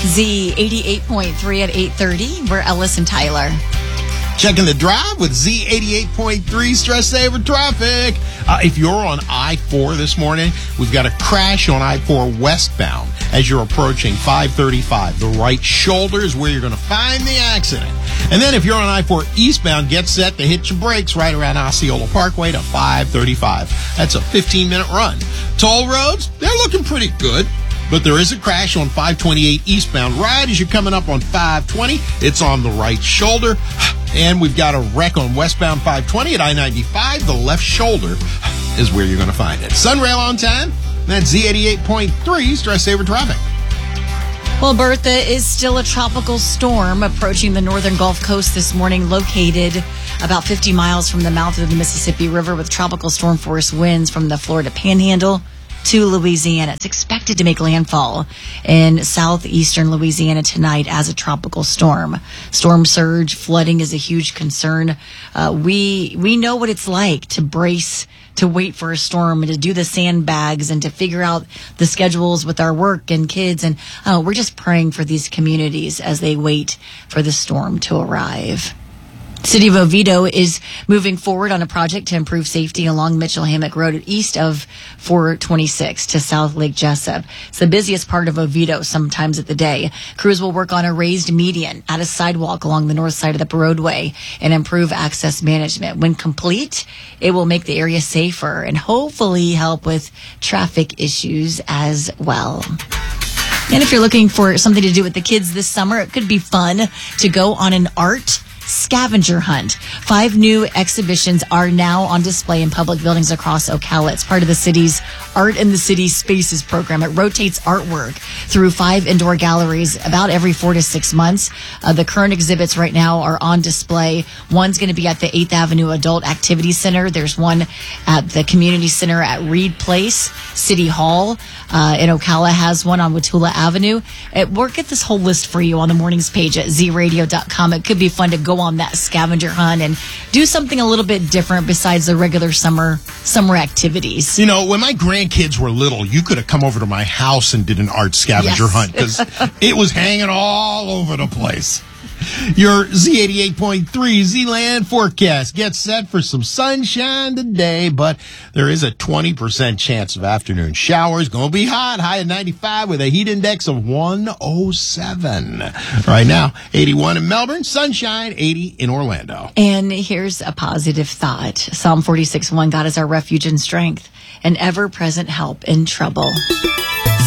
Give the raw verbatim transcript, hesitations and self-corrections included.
Z eighty-eight point three at eight thirty. We're Ellis and Tyler. Checking the drive with Z eighty-eight point three Stress Saver Traffic. Uh, if you're on I four this morning, we've got a crash on I four westbound as you're approaching five thirty-five. The right shoulder is where you're going to find the accident. And then if you're on I four eastbound, get set to hit your brakes right around Osceola Parkway to five thirty-five. That's a fifteen-minute run. Toll roads, they're looking pretty good. But there is a crash on five twenty-eight eastbound right as you're coming up on five twenty. It's on the right shoulder. And we've got a wreck on westbound five twenty at I ninety-five. The left shoulder is where you're going to find it. Sunrail on time. That's Z eighty-eight point three Stress Saver Traffic. Well, Bertha is still a tropical storm approaching the northern Gulf Coast this morning, located about fifty miles from the mouth of the Mississippi River with tropical storm force winds from the Florida Panhandle to Louisiana. It's expected to make landfall in southeastern Louisiana tonight as a tropical storm. Storm surge, flooding is a huge concern. Uh, we we know what it's like to brace, to wait for a storm, and to do the sandbags, and to figure out the schedules with our work and kids. And uh, we're just praying for these communities as they wait for the storm to arrive. City of Oviedo is moving forward on a project to improve safety along Mitchell Hammock Road east of four twenty-six to South Lake Jessup. It's the busiest part of Oviedo sometimes of the day. Crews will work on a raised median, add a sidewalk along the north side of the roadway, and improve access management. When complete, it will make the area safer and hopefully help with traffic issues as well. And if you're looking for something to do with the kids this summer, it could be fun to go on an art scavenger hunt. Five new exhibitions are now on display in public buildings across Ocala. It's part of the city's Art in the City Spaces program. It rotates artwork through five indoor galleries about every four to six months. Uh, the current exhibits right now are on display. One's going to be at the eighth Avenue Adult Activity Center. There's one at the Community Center at Reed Place. City Hall uh, in Ocala has one on Watula Avenue. It, we'll get this whole list for you on the mornings page at z radio dot com. It could be fun to go on that scavenger hunt and do something a little bit different besides the regular summer summer activities. You know, when my grandkids were little, you could have come over to my house and did an art scavenger Yes. hunt because it was hanging all over the place. Your Z eighty-eight point three Z-Land forecast gets set for some sunshine today, but there is a twenty percent chance of afternoon showers. Going to be hot, high at ninety-five with a heat index of one oh seven. Right now, eighty-one in Melbourne, sunshine, eighty in Orlando. And here's a positive thought. Psalm forty-six one, God is our refuge and strength, an ever-present help in trouble.